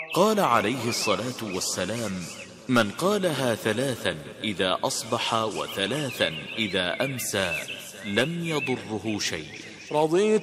قال عليه الصلاة والسلام: من قالها 3 إذا أصبح و3 إذا أمسى لم يضره شيء. رضيت